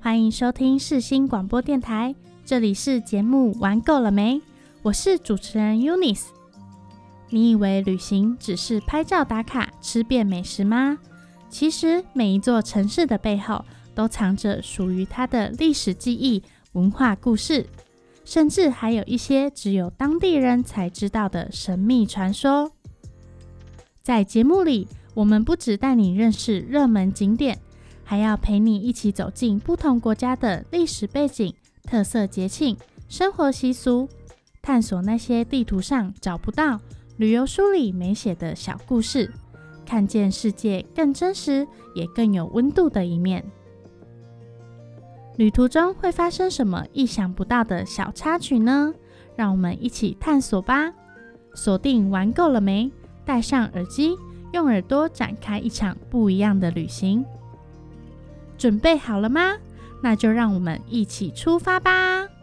欢迎收听世新广播电台，这里是节目玩够了没？我是主持人 Eunice。 你以为旅行只是拍照打卡吃遍美食吗？其实每一座城市的背后都藏着属于它的历史记忆、文化故事，甚至还有一些只有当地人才知道的神秘传说。在节目里，我们不只带你认识热门景点，还要陪你一起走进不同国家的历史背景、特色节庆、生活习俗，探索那些地图上找不到、旅游书里没写的小故事，看见世界更真实也更有温度的一面。旅途中会发生什么意想不到的小插曲呢？让我们一起探索吧！锁定玩够了没？戴上耳机，用耳朵展开一场不一样的旅行。准备好了吗？那就让我们一起出发吧！